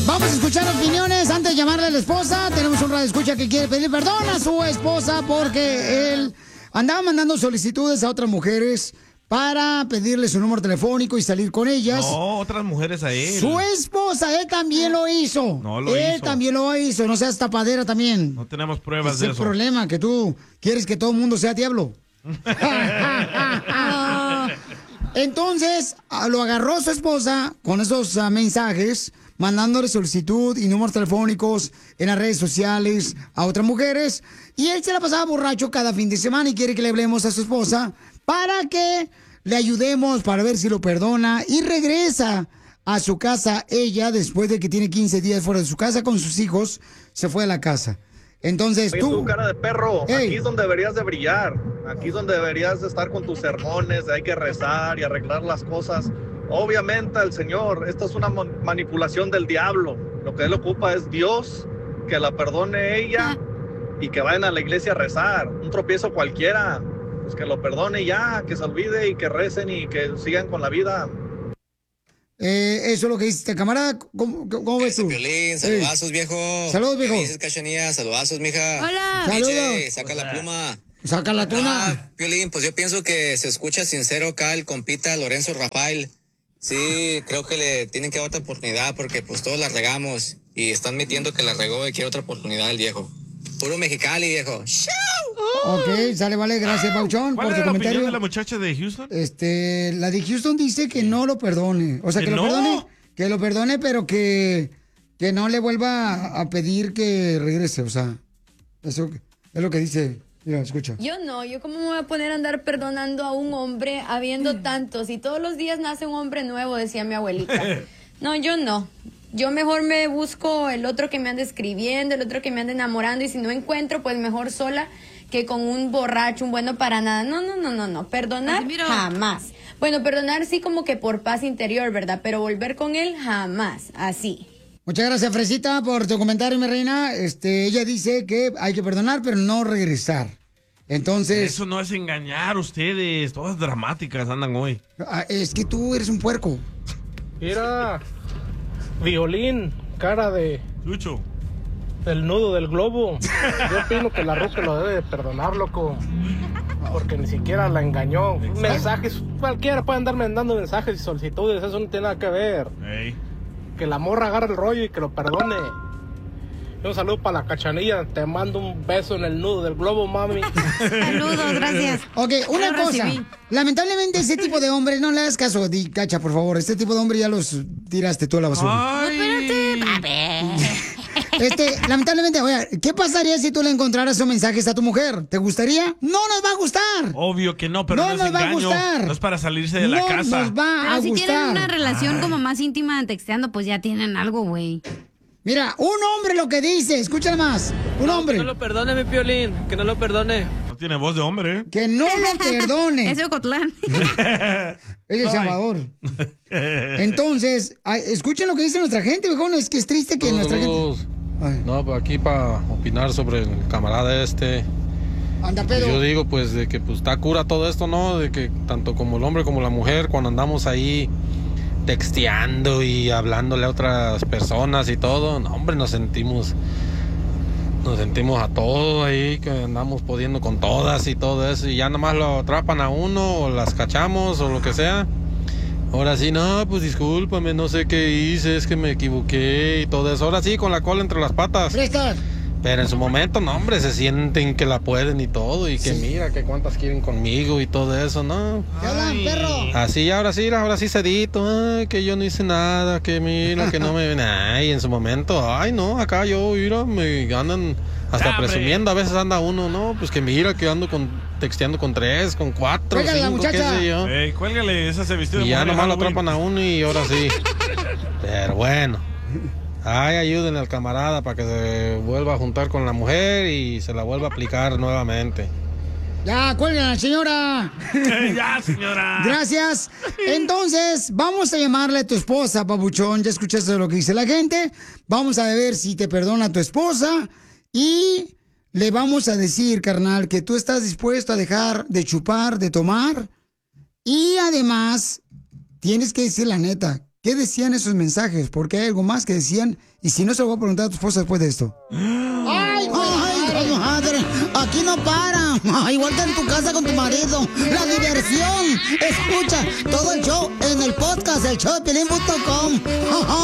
Vamos a escuchar opiniones antes de llamarle a la esposa. Tenemos un radioescucha que quiere pedir perdón a su esposa porque él andaba mandando solicitudes a otras mujeres para pedirle su número telefónico y salir con ellas. No, otras mujeres a él. Su esposa, él también lo hizo. No lo él hizo. también lo hizo, no seas tapadera también. No tenemos pruebas Ese de es eso. el problema, que tú quieres que todo el mundo sea diablo. Entonces, lo agarró su esposa con esos mensajes, mandándole solicitud y números telefónicos en las redes sociales a otras mujeres. Y él se la pasaba borracho cada fin de semana y quiere que le hablemos a su esposa para que le ayudemos para ver si lo perdona y regresa a su casa ella después de que tiene 15 días fuera de su casa con sus hijos. Se fue a la casa. Entonces Oye, tú, cara de perro, aquí es donde deberías de brillar, aquí es donde deberías de estar con tus sermones, de hay que rezar y arreglar las cosas. Obviamente el Señor, esto es una manipulación del diablo, lo que él ocupa es Dios, que la perdone ella y que vayan a la iglesia a rezar, un tropiezo cualquiera, pues que lo perdone ya, que se olvide y que recen y que sigan con la vida. Eso es lo que dice, camarada. ¿Cómo ves tú? Piolín, saludazos, viejo. Saludos, viejo. ¿Qué dices, Cachanilla? Saludazos, mija. Hola. DJ, Saludos. saca la pluma. Saca la tuna. Piolín, pues yo pienso que se escucha sincero acá el compita Lorenzo Rafael. Sí, creo que le tienen que dar otra oportunidad porque pues todos la regamos y están metiendo que la regó y quiere otra oportunidad el viejo. Puro Mexicali, viejo. Ok, sale, vale, gracias, Pauchón, ¿Cuál por tu era la comentario. opinión de la muchacha de Houston? La de Houston dice que no lo perdone. O sea, ¿Que que lo no? perdone, pero que no le vuelva a pedir que regrese. O sea, eso es lo que dice. Mira, escucha. Yo cómo me voy a poner a andar perdonando a un hombre habiendo tantos y todos los días nace un hombre nuevo, decía mi abuelita. No, yo no. Yo mejor me busco el otro que me ande escribiendo, el otro que me ande enamorando y si no encuentro, pues mejor sola que con un borracho, un bueno para nada. No. Perdonar, jamás. Bueno, perdonar sí como que por paz interior, ¿verdad? Pero volver con él, jamás. Así. Muchas gracias, Fresita, por tu comentario, mi reina. Ella dice que hay que perdonar, pero no regresar. Entonces... Eso no es engañar ustedes. Todas dramáticas andan hoy. Es que tú eres un puerco. Mira, Violín, cara de... Lucho. Del nudo del globo. Yo opino que la Ruca lo debe de perdonar, loco. Porque ni siquiera la engañó. Mensajes, cualquiera puede andar mandando mensajes y solicitudes, eso no tiene nada que ver. Hey. Que la morra agarre el rollo y que lo perdone. Un saludo para la Cachanilla, te mando un beso en el nudo del globo, mami. Saludos, gracias. Ok, una Ya cosa. recibí. Lamentablemente ese tipo de hombres, no le hagas caso, Cacha, por favor. Este tipo de hombres ya los tiraste tú a la basura. Espérate, papi. Lamentablemente, oye, ¿qué pasaría si tú le encontraras esos mensajes a tu mujer? ¿Te gustaría? No nos va a gustar. Obvio que no, pero No no, es nos va a engaño. gustar. No es para salirse de la No casa. nos va a Pero si gustar. tienen una relación como más íntima texteando, pues ya tienen algo, güey. Mira, un hombre lo que dice, escúchale más. Un hombre. Que no lo perdone, mi Piolín, que no lo perdone. No tiene voz de hombre, ¿eh? Que no lo perdone. Es de Ocotlán. Es de Salvador. Entonces, escuchen lo que dice nuestra gente, viejón. Es que es triste que nuestra gente... No, pues aquí para opinar sobre el camarada este. Anda, Pues pedo. yo digo, pues, de que pues está cura todo esto, ¿no? De que tanto como el hombre como la mujer, cuando andamos ahí texteando y hablándole a otras personas y todo, no, hombre, nos sentimos a todo ahí, que andamos pudiendo con todas y todo eso, y ya nomás lo atrapan a uno, o las cachamos, o lo que sea. Ahora sí, no, pues discúlpame, no sé qué hice, es que me equivoqué y todo eso. Ahora sí, con la cola entre las patas. Presta. Pero en su momento, no, hombre, se sienten que la pueden y todo, y que mira, que cuántas quieren conmigo y todo eso, ¿no? ¿Qué hablan, perro? Así, ahora sí cedito, ay, que yo no hice nada, que mira, que no me... Ay, en su momento, ay, no, acá yo, mira, me andan hasta ¡Hombre! presumiendo, a veces anda uno, no, pues que mira, que ando texteando con 3, con 4, Cuélgale a la 5, qué muchacha. sé yo. Ey, cuélgale, esa se vistió de Y ya mujer en nomás lo Halloween. atrapan a uno y ahora sí. Pero bueno. Ay, ayúdenle al camarada para que se vuelva a juntar con la mujer y se la vuelva a aplicar nuevamente. Ya, cuelgan a la señora. Ya, señora. Gracias. Entonces, vamos a llamarle a tu esposa, papuchón. Ya escuchaste lo que dice la gente. Vamos a ver si te perdona tu esposa. Y le vamos a decir, carnal, que tú estás dispuesto a dejar de chupar, de tomar. Y además, tienes que decir la neta. ¿Qué decían esos mensajes? Porque hay algo más que decían. Y si no, se lo voy a preguntar a tu esposa después de esto. ¡Ay, comadre! Aquí no para. Igual que en tu casa con tu marido. La diversión. Escucha todo el show en el podcast, el showdepiolín.com.